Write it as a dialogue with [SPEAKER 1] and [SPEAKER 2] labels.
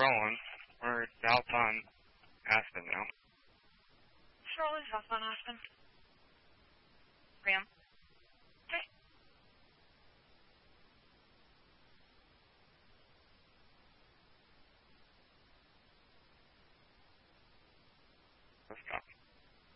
[SPEAKER 1] rolling. We're south on Aspen now.
[SPEAKER 2] Rolling south on Aspen. Ram. Okay.
[SPEAKER 1] Let's stop.